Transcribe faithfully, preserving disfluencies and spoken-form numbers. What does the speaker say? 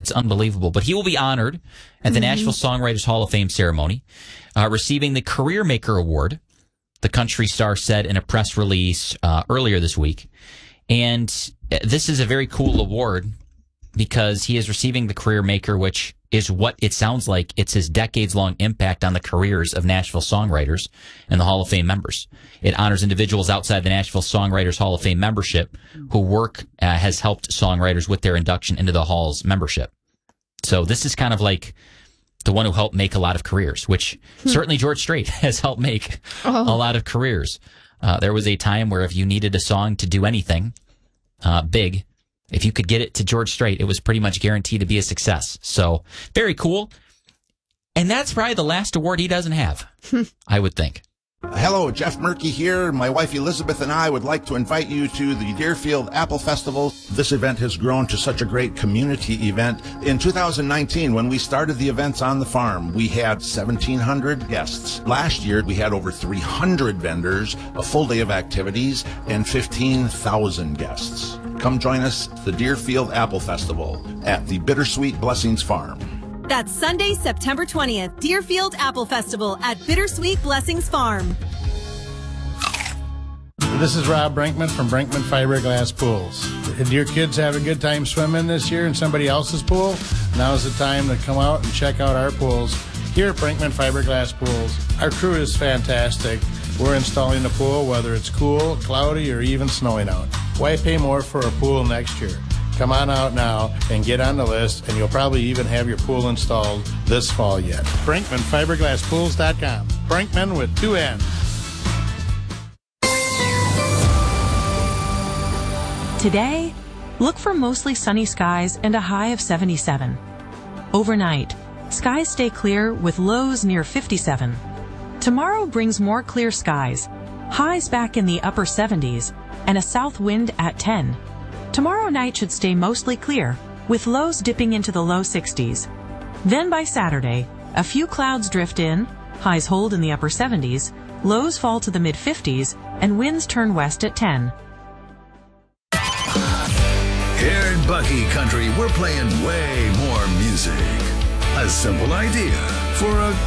It's unbelievable. But he will be honored at the mm-hmm. Nashville Songwriters Hall of Fame ceremony, uh, receiving the Career Maker Award, the country star said in a press release uh, earlier this week. And this is a very cool award because he is receiving the Career Maker, which is what it sounds like. It's his decades-long impact on the careers of Nashville songwriters and the Hall of Fame members. It honors individuals outside the Nashville Songwriters Hall of Fame membership who work uh, has helped songwriters with their induction into the Hall's membership. So this is kind of like the one who helped make a lot of careers, which hmm. certainly George Strait has helped make oh. a lot of careers. Uh, there was a time where if you needed a song to do anything uh, big, if you could get it to George Strait, it was pretty much guaranteed to be a success. So, very cool. And that's probably the last award he doesn't have, I would think. Hello, Jeff Murky here. My wife Elizabeth and I would like to invite you to the Deerfield Apple Festival. This event has grown to such a great community event. In two thousand nineteen, when we started the events on the farm, we had seventeen hundred guests. Last year, we had over three hundred vendors, a full day of activities, and fifteen thousand guests. Come join us at the Deerfield Apple Festival at the Bittersweet Blessings Farm. That's Sunday, September twentieth, Deerfield Apple Festival at Bittersweet Blessings Farm. This is Rob Brinkman from Brinkman Fiberglass Pools. Did your kids have a good time swimming this year in somebody else's pool? Now's the time to come out and check out our pools here at Brinkman Fiberglass Pools. Our crew is fantastic. We're installing a pool whether it's cool, cloudy, or even snowing out. Why pay more for a pool next year? Come on out now and get on the list, and you'll probably even have your pool installed this fall yet. Brinkman Fiberglass Pools dot com. Brinkman with two N's. Today, look for mostly sunny skies and a high of seventy-seven. Overnight, skies stay clear with lows near fifty-seven. Tomorrow brings more clear skies, highs back in the upper seventies, and a south wind at ten. Tomorrow night should stay mostly clear, with lows dipping into the low sixties. Then by Saturday, a few clouds drift in, highs hold in the upper seventies, lows fall to the mid-fifties, and winds turn west at ten. Here in Bucky Country, we're playing way more music. A simple idea for a